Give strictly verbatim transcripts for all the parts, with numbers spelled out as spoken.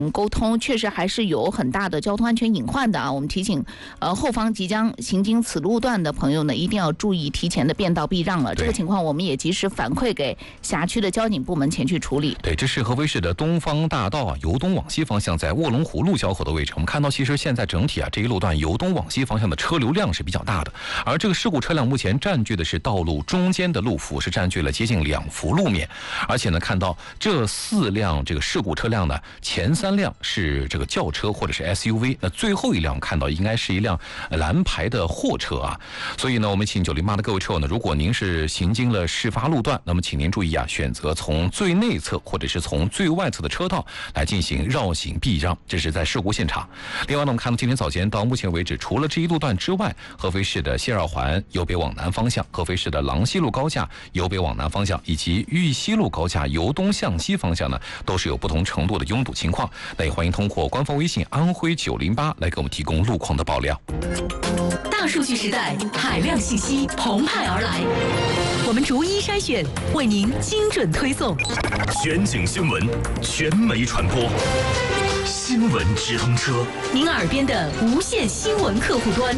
沟通，确实还是有很大的交通安全隐患的啊。我们提醒，呃，后方即将行经此路段的朋友呢，一定要注意提前的变道避让了。这个情况我们也及时反馈给辖区的交警部门前去处理。 对，这是合肥市的东方大道啊，由东往西方向在卧龙湖路交口的位置。我们看到，其实现在整体啊这一路段由东往西方向的车流量是比较大的，而这个事故车辆目前占据的是道路中间的路幅，是占据了接近两幅路面。而且呢，看到这四辆这个事故车辆呢，前三辆是这个轿车或者是 S U V， 那最后一辆看到应该是一辆蓝牌的货车啊。所以呢，我们请九零八的各位车友呢，如果您是行经了事发路段，那么请您注意啊，选择从最内侧或者是从最外侧的车道来进行绕行避让，这是在事故现场。另外呢，我们看到今天早前到目前为止，除了这一路段之外，合肥市的西二环由北往南方向，合肥市的郎西路高架由北往南方向，以及豫西路高架由东向西方向呢，都是有不同程度的拥堵情况。那也欢迎通过官方微信安徽九零八来给我们提供路况的爆料。 大数据时代，海量信息澎湃而来，我们逐一筛选，为您精准推送。 全景新闻，全媒传播，新闻直通车， 您耳边的无线新闻客户端。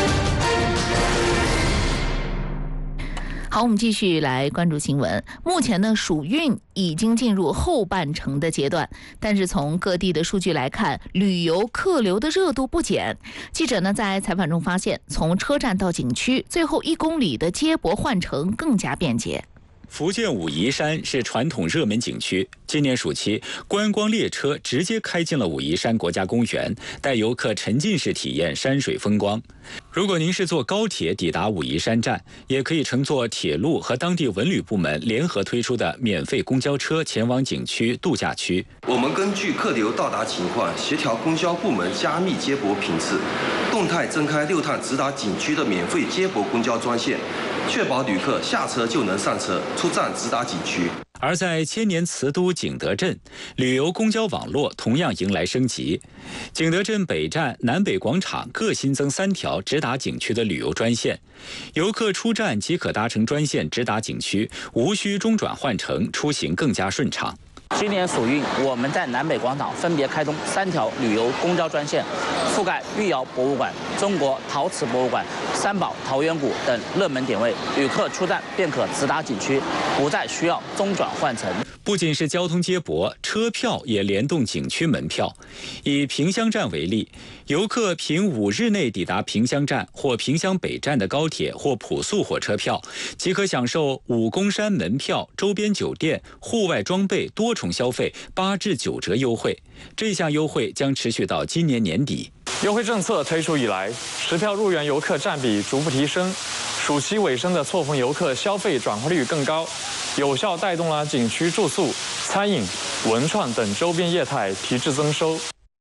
好，我们继续来关注新闻。目前呢，暑运已经进入后半程的阶段，但是从各地的数据来看，旅游客流的热度不减。记者呢在采访中发现，从车站到景区，最后一公里的接驳换乘更加便捷。 福建武夷山是传统热门景区，今年暑期，观光列车直接开进了武夷山国家公园，带游客沉浸式体验山水风光。如果您是坐高铁抵达武夷山站，也可以乘坐铁路和当地文旅部门联合推出的免费公交车前往景区度假区。 我们根据客流到达情况，协调公交部门加密接驳频次，动态增开六趟直达景区的免费接驳公交专线，确保旅客下车就能上车，出站直达景区。 而在千年瓷都景德镇，旅游公交网络同样迎来升级。景德镇北站、南北广场各新增三条直达景区的旅游专线，游客出站即可搭乘专线直达景区，无需中转换乘，出行更加顺畅。 今年暑运，我们在南北广场分别开通三条旅游公交专线，覆盖御窑博物馆、中国陶瓷博物馆、三宝桃源谷等热门点位，旅客出站便可直达景区，不再需要中转换乘。 不仅是交通接驳，车票也联动景区门票。以萍乡站为例，游客凭五日内抵达萍乡站或萍乡北站的高铁或普速火车票，即可享受武功山门票、周边酒店、户外装备多重消费八至九折优惠。这项优惠将持续到今年年底。 优惠政策推出以来，实票入园游客占比逐步提升，暑期尾声的错峰游客消费转化率更高，有效带动了景区住宿、餐饮、文创等周边业态提质增收。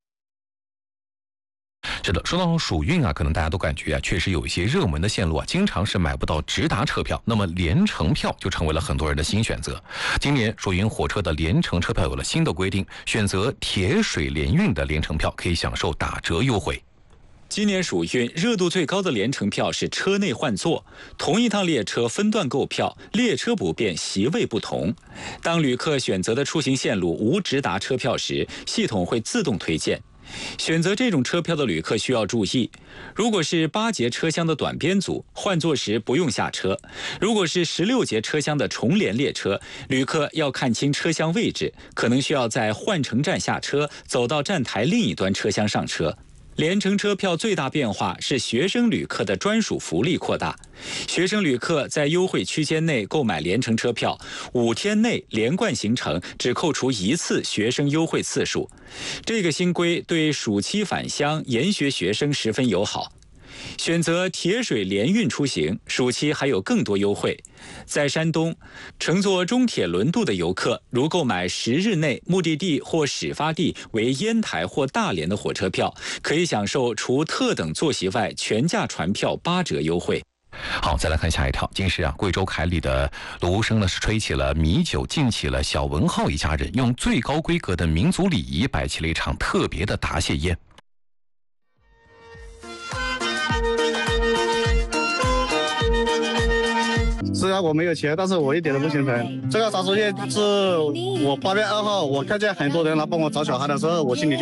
是的，说到暑运啊，可能大家都感觉啊，确实有一些热门的线路啊，经常是买不到直达车票，那么联程票就成为了很多人的新选择。今年暑运火车的联程车票有了新的规定，选择铁水联运的联程票可以享受打折优惠。 今年暑运热度最高的联程票是车内换座，同一趟列车分段购票，列车不变，席位不同。当旅客选择的出行线路无直达车票时，系统会自动推荐。选择这种车票的旅客需要注意，如果是八节车厢的短编组，换座时不用下车；如果是十六节车厢的重联列车，旅客要看清车厢位置，可能需要在换乘站下车，走到站台另一端车厢上车。联程车票最大变化是学生旅客的专属福利扩大，学生旅客在优惠区间内购买联程车票，五天内连贯行程只扣除一次学生优惠次数。这个新规对暑期返乡研学学生十分友好。选择铁水联运出行，暑期还有更多优惠。在山东，乘坐中铁轮渡的游客，如购买十日内目的地或始发地为烟台或大连的火车票，可以享受除特等坐席外全价船票八折优惠。 好，再来看下一条。近日啊，贵州凯里的芦笙呢是吹起了米酒，敬起了小文浩一家人，用最高规格的民族礼仪摆起了一场特别的答谢宴。 虽然我没有钱，但是我一点都不心疼。这个茶树叶是我八月二号，我看见很多人来帮我找小孩的时候，我心里就